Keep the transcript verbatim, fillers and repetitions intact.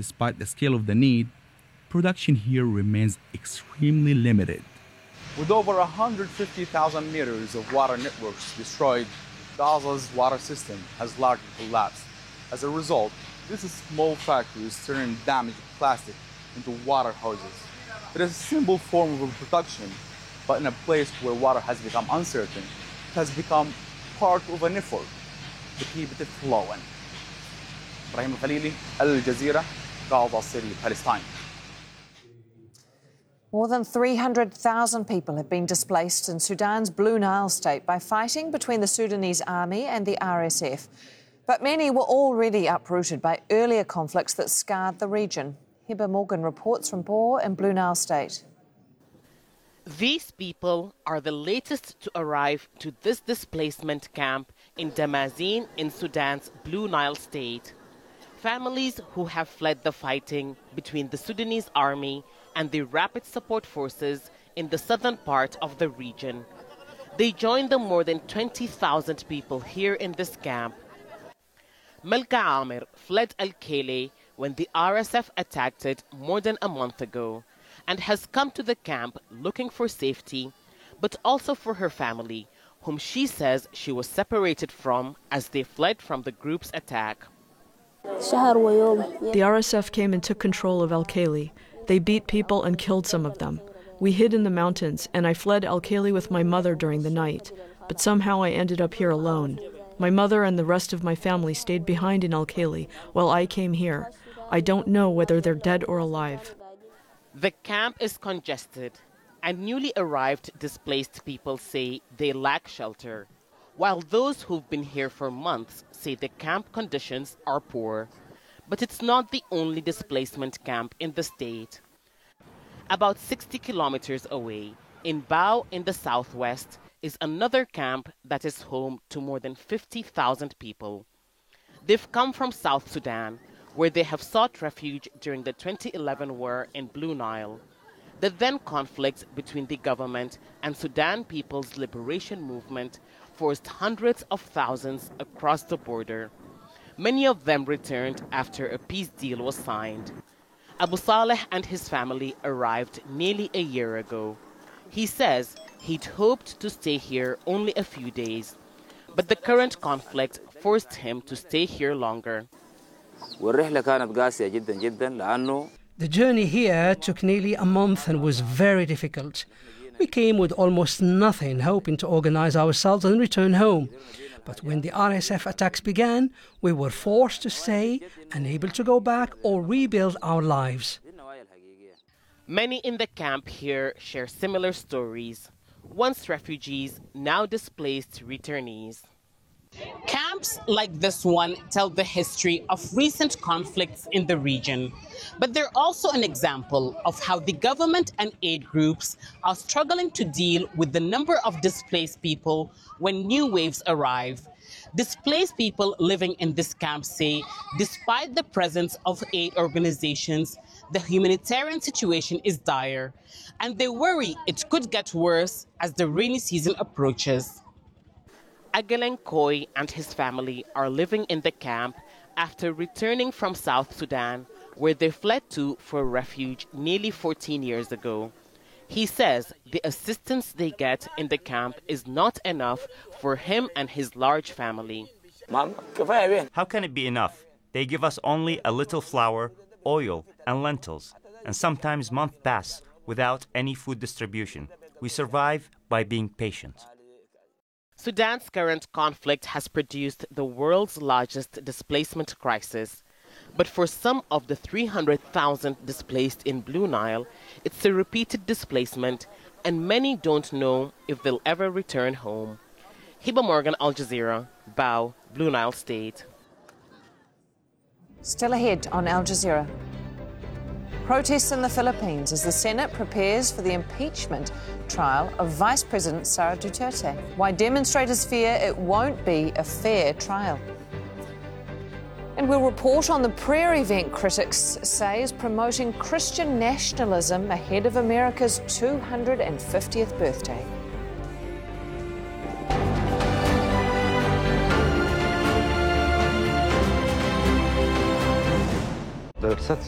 Despite the scale of the need, production here remains extremely limited. With over one hundred fifty thousand meters of water networks destroyed, Gaza's water system has largely collapsed. As a result, this small factory is turning damaged plastic into water hoses. It is a simple form of production, but in a place where water has become uncertain, it has become part of an effort to keep it flowing. Ibrahim Khalili, Al Jazeera, Gaza City, Palestine. More than three hundred thousand people have been displaced in Sudan's Blue Nile state by fighting between the Sudanese army and the R S F. But many were already uprooted by earlier conflicts that scarred the region. Heber Morgan reports from Bor in Blue Nile state. These people are the latest to arrive to this displacement camp in Damazin in Sudan's Blue Nile state. Families who have fled the fighting between the Sudanese army and the Rapid Support Forces in the southern part of the region. They joined the more than twenty thousand people here in this camp. Malka Amir fled Al-Kele when the R S F attacked it more than a month ago and has come to the camp looking for safety, but also for her family, whom she says she was separated from as they fled from the group's attack. The R S F came and took control of Al-Kele. They beat people and killed some of them. We hid in the mountains, and I fled Al-Kele with my mother during the night. But somehow I ended up here alone. My mother and the rest of my family stayed behind in Al-Kele while I came here. I don't know whether they're dead or alive. The camp is congested, and newly arrived displaced people say they lack shelter, while those who've been here for months say the camp conditions are poor. But it's not the only displacement camp in the state. About sixty kilometers away, in Bau in the southwest, is another camp that is home to more than fifty thousand people. They've come from South Sudan, where they have sought refuge during the twenty eleven war in Blue Nile. The then conflict between the government and Sudan People's Liberation Movement forced hundreds of thousands across the border. Many of them returned after a peace deal was signed. Abu Saleh and his family arrived nearly a year ago. He says he'd hoped to stay here only a few days, but the current conflict forced him to stay here longer. The journey here took nearly a month and was very difficult. We came with almost nothing, hoping to organize ourselves and return home. But when the R S F attacks began, we were forced to stay, unable to go back or rebuild our lives. Many in the camp here share similar stories. Once refugees, now displaced returnees. Camps like this one tell the history of recent conflicts in the region, but they're also an example of how the government and aid groups are struggling to deal with the number of displaced people when new waves arrive. Displaced people living in this camp say, despite the presence of aid organizations, the humanitarian situation is dire, and they worry it could get worse as the rainy season approaches. Ageleng Koi and his family are living in the camp after returning from South Sudan, where they fled to for refuge nearly fourteen years ago. He says the assistance they get in the camp is not enough for him and his large family. How can it be enough? They give us only a little flour, oil, and lentils, and sometimes months pass without any food distribution. We survive by being patient. Sudan's current conflict has produced the world's largest displacement crisis. But for some of the three hundred thousand displaced in Blue Nile, it's a repeated displacement, and many don't know if they'll ever return home. Hiba Morgan, Al Jazeera, Bau, Blue Nile State. Still ahead on Al Jazeera. Protests in the Philippines as the Senate prepares for the impeachment trial of Vice President Sara Duterte. Why demonstrators fear it won't be a fair trial. And we'll report on the prayer event critics say is promoting Christian nationalism ahead of America's two hundred fiftieth birthday.